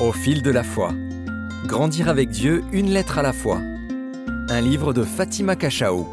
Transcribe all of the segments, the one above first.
Au fil de la foi. Grandir avec Dieu, une lettre à la fois. Un livre de Fatima Cachao.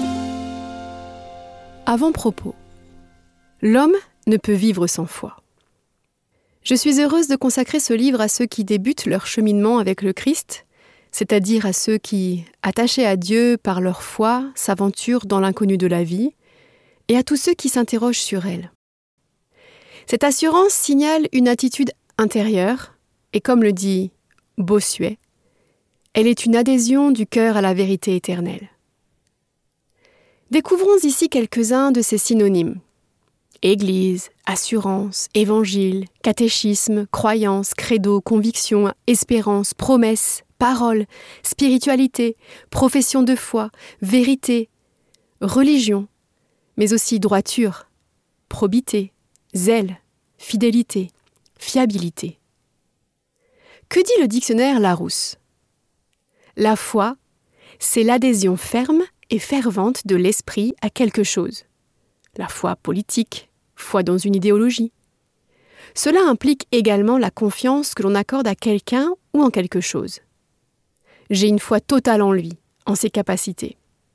Avant-propos. L'homme ne peut vivre sans foi. Je suis heureuse de consacrer ce livre à ceux qui débutent leur cheminement avec le Christ, c'est-à-dire à ceux qui, attachés à Dieu par leur foi, s'aventurent dans l'inconnu de la vie, et à tous ceux qui s'interrogent sur elle. Cette assurance signale une attitude intérieure, et comme le dit Bossuet, elle est une adhésion du cœur à la vérité éternelle. Découvrons ici quelques-uns de ces synonymes. Église, assurance, évangile, catéchisme, croyance, credo, conviction, espérance, promesse, parole, spiritualité, profession de foi, vérité, religion, mais aussi droiture, probité, zèle, fidélité, fiabilité. Que dit le dictionnaire Larousse ? La foi, c'est l'adhésion ferme et fervente de l'esprit à quelque chose. La foi politique, foi dans une idéologie. Cela implique également la confiance que l'on accorde à quelqu'un ou en quelque chose. J'ai une foi totale en lui, en ses capacités.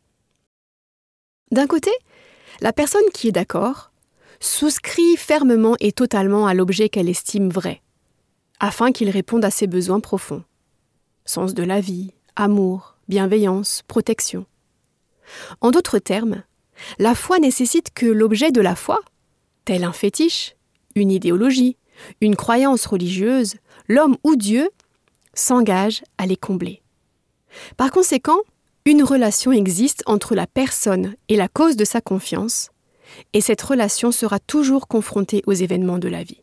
D'un côté, la personne qui est d'accord souscrit fermement et totalement à l'objet qu'elle estime vrai, afin qu'il réponde à ses besoins profonds. Sens de la vie, amour, bienveillance, protection. En d'autres termes, la foi nécessite que l'objet de la foi, tel un fétiche, une idéologie, une croyance religieuse, l'homme ou Dieu, s'engage à les combler. Par conséquent, une relation existe entre la personne et la cause de sa confiance, et cette relation sera toujours confrontée aux événements de la vie.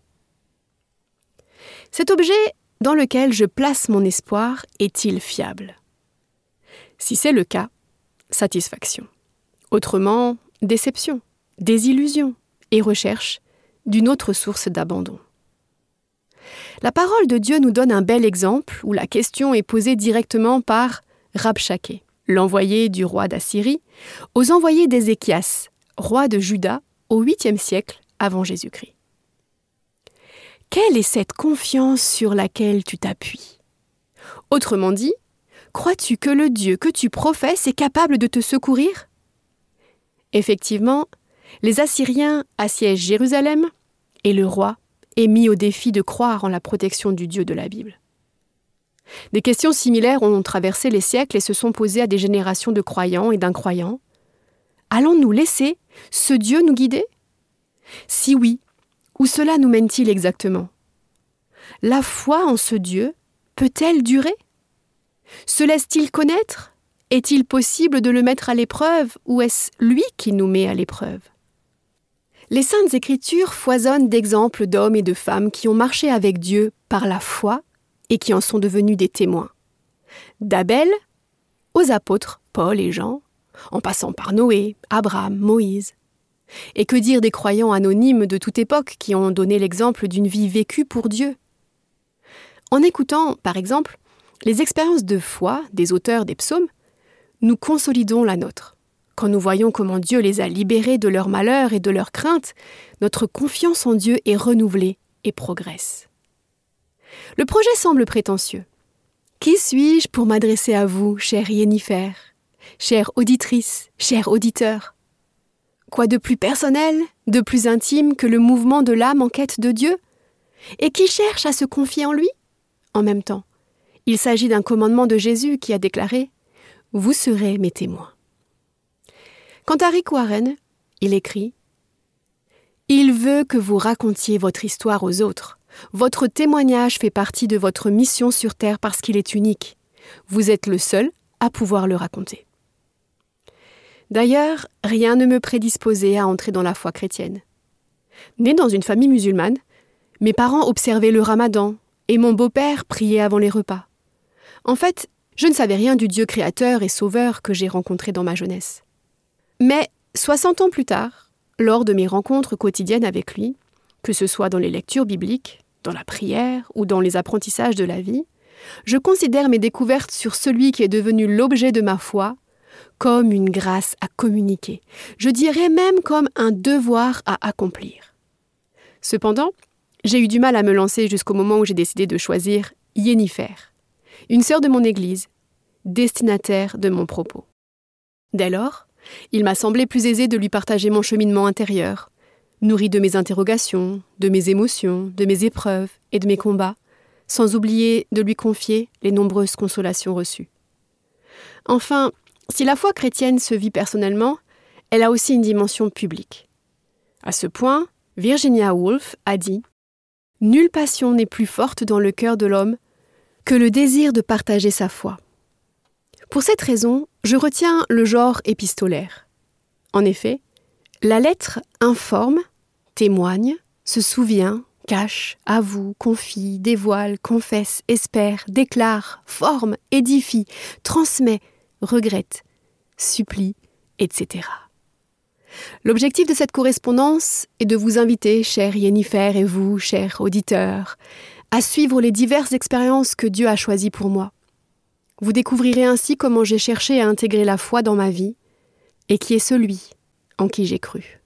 Cet objet dans lequel je place mon espoir est-il fiable ? Si c'est le cas, satisfaction. Autrement, déception, désillusion et recherche d'une autre source d'abandon. La parole de Dieu nous donne un bel exemple où la question est posée directement par Rabshakeh, l'envoyé du roi d'Assyrie, aux envoyés d'Ézéchias, roi de Juda, au 8e siècle avant Jésus-Christ. Quelle est cette confiance sur laquelle tu t'appuies ? Autrement dit, crois-tu que le Dieu que tu professes est capable de te secourir ? Effectivement, les Assyriens assiègent Jérusalem et le roi est mis au défi de croire en la protection du Dieu de la Bible. Des questions similaires ont traversé les siècles et se sont posées à des générations de croyants et d'incroyants. Allons-nous laisser ce Dieu nous guider ? Si oui, où cela nous mène-t-il exactement ? La foi en ce Dieu peut-elle durer ? Se laisse-t-il connaître ? Est-il possible de le mettre à l'épreuve ou est-ce lui qui nous met à l'épreuve ? Les Saintes Écritures foisonnent d'exemples d'hommes et de femmes qui ont marché avec Dieu par la foi et qui en sont devenus des témoins. D'Abel aux apôtres Paul et Jean, en passant par Noé, Abraham, Moïse. Et que dire des croyants anonymes de toute époque qui ont donné l'exemple d'une vie vécue pour Dieu ? En écoutant, par exemple, les expériences de foi des auteurs des psaumes, nous consolidons la nôtre. Quand nous voyons comment Dieu les a libérés de leurs malheurs et de leurs craintes, notre confiance en Dieu est renouvelée et progresse. Le projet semble prétentieux. Qui suis-je pour m'adresser à vous, chère Yennifer, chère auditrice, cher auditeur ? Quoi de plus personnel, de plus intime que le mouvement de l'âme en quête de Dieu ? Et qui cherche à se confier en lui ? En même temps, il s'agit d'un commandement de Jésus qui a déclaré « Vous serez mes témoins ». Quant à Rick Warren, il écrit « Il veut que vous racontiez votre histoire aux autres. Votre témoignage fait partie de votre mission sur Terre parce qu'il est unique. Vous êtes le seul à pouvoir le raconter. » D'ailleurs, rien ne me prédisposait à entrer dans la foi chrétienne. Né dans une famille musulmane, mes parents observaient le ramadan et mon beau-père priait avant les repas. En fait, je ne savais rien du Dieu créateur et sauveur que j'ai rencontré dans ma jeunesse. Mais 60 ans plus tard, lors de mes rencontres quotidiennes avec lui, que ce soit dans les lectures bibliques, dans la prière ou dans les apprentissages de la vie, je considère mes découvertes sur celui qui est devenu l'objet de ma foi comme une grâce à communiquer, je dirais même comme un devoir à accomplir. Cependant, j'ai eu du mal à me lancer jusqu'au moment où j'ai décidé de choisir Yennifer, une sœur de mon Église, destinataire de mon propos. Dès lors, il m'a semblé plus aisé de lui partager mon cheminement intérieur, nourri de mes interrogations, de mes émotions, de mes épreuves et de mes combats, sans oublier de lui confier les nombreuses consolations reçues. Enfin, si la foi chrétienne se vit personnellement, elle a aussi une dimension publique. À ce point, Virginia Woolf a dit « Nulle passion n'est plus forte dans le cœur de l'homme que le désir de partager sa foi. » Pour cette raison, je retiens le genre épistolaire. En effet, la lettre informe, témoigne, se souvient, cache, avoue, confie, dévoile, confesse, espère, déclare, forme, édifie, transmet, regrette, supplie, etc. L'objectif de cette correspondance est de vous inviter, chère Yennifer, et vous, chers auditeurs, à suivre les diverses expériences que Dieu a choisies pour moi. Vous découvrirez ainsi comment j'ai cherché à intégrer la foi dans ma vie et qui est celui en qui j'ai cru.